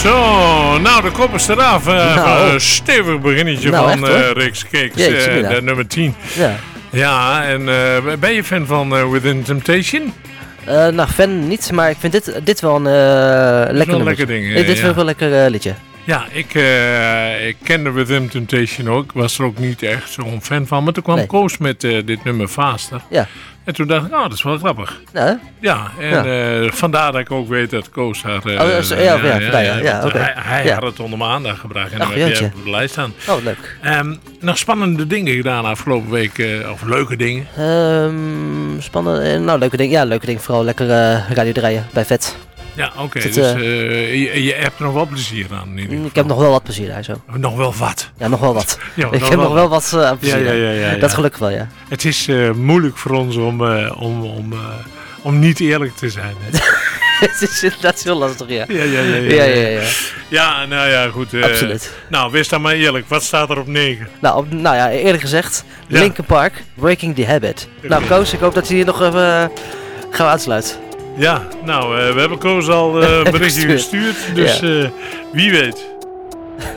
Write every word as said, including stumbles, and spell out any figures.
Zo, nou de kop is eraf. Uh, nou. Een stevig beginnetje nou, van uh, Rick's Kicks, uh, de nummer tien. Ja, ja en uh, ben je fan van uh, Within Temptation? Uh, nou, fan niet, maar ik vind dit, dit wel een uh, lekker, wel lekker ding. Uh, dit ja. vind ik wel een lekker uh, liedje. Ja, ik, uh, ik kende Within Temptation ook. Was er ook niet echt zo'n fan van. Maar toen kwam nee. Koos met uh, dit nummer Faster. Ja. En toen dacht ik, oh, dat is wel grappig. Ja, ja en ja. Uh, vandaar dat ik ook weet dat Koos had... Uh, oh, zo, ja, ja, ja, ja, ja, ja okay. Hij, hij ja. had het onder mijn aandacht gebracht. En Ach, dan heb je op de lijst staan. Oh, leuk. Um, nog spannende dingen gedaan afgelopen week. Uh, of leuke dingen? Um, spannende... Nou, leuke dingen. Ja, leuke dingen. Vooral lekker uh, radio draaien bij Vet. Ja, oké. Okay. Dus uh, je, je hebt er nog wel plezier aan. In ik heb nog wel wat plezier daar zo. Nog wel wat? Ja, nog wel wat. Ja, ik nog heb wel nog wel wat uh, plezier. Ja, ja, ja, ja, ja. Dat gelukkig wel, ja. Het is uh, moeilijk voor ons om, uh, om, om, uh, om niet eerlijk te zijn. Het is inderdaad heel lastig, ja. Ja, ja, ja. Ja, ja, ja. ja. ja nou ja, goed. Uh, Absoluut. Nou, wees dan maar eerlijk. Wat staat er op negen? Nou, op, nou ja, eerlijk gezegd, ja. Linkin Park, Breaking the Habit. Okay. Nou, Koos, ik hoop dat hij hier nog even uh, gaan uitsluiten. Ja, nou, uh, we hebben Koos al uh, een berichtje gestuurd, dus ja. uh, wie weet.